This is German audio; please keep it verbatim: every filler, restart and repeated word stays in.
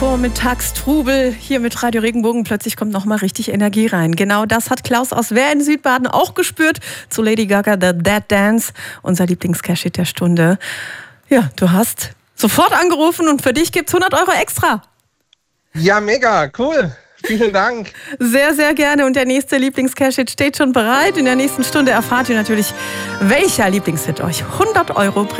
Vormittagstrubel hier mit Radio Regenbogen. Plötzlich kommt noch mal richtig Energie rein. Genau das hat Klaus aus Wehr in Südbaden auch gespürt zu Lady Gaga, The Dead Dance, unser Lieblings-Cash-Hit der Stunde. Ja, du hast sofort angerufen und für dich gibt's hundert Euro extra. Ja, mega, cool. Vielen Dank. Sehr, sehr gerne. Und der nächste Lieblings-Cash-Hit steht schon bereit. In der nächsten Stunde erfahrt ihr natürlich, welcher Lieblingshit euch hundert Euro bringt.